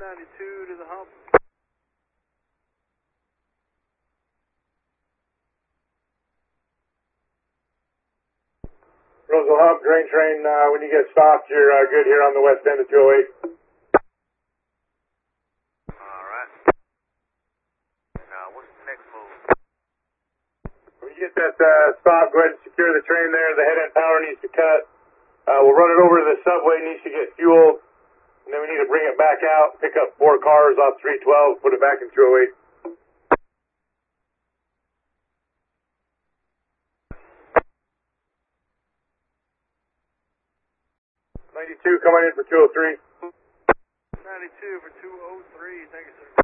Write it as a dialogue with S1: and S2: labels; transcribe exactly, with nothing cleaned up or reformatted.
S1: ninety-two to the hump.
S2: Roseville Hump, drain train, uh, when you get stopped, you're uh, good here on the west end of two oh eight.
S1: Alright. Now, what's the next move?
S2: When you get that uh, stop, go ahead and secure the train there. The head end power needs to cut. Uh, we'll run it over to the subway, needs to get fuel. And then we need to bring it back out, pick up four cars off three twelve, put it back in two oh eight. ninety-two coming in for two oh three.
S1: ninety-two for two oh three, thank you, sir.